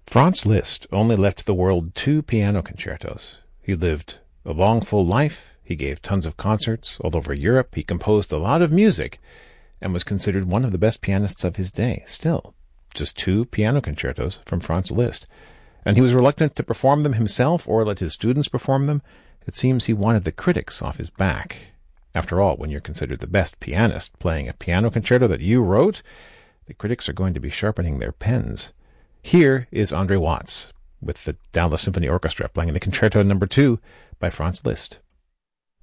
Franz Liszt only left the world 2 piano concertos. He lived a long, full life. He gave tons of concerts all over Europe. He composed a lot of music and was considered one of the best pianists of his day. Still, just 2 piano concertos from Franz Liszt. And he was reluctant to perform them himself or let his students perform them. It seems he wanted the critics off his back. After all, when you're considered the best pianist playing a piano concerto that you wrote, the critics are going to be sharpening their pens. Here is Andre Watts with the Dallas Symphony Orchestra playing the Concerto No. 2 by Franz Liszt.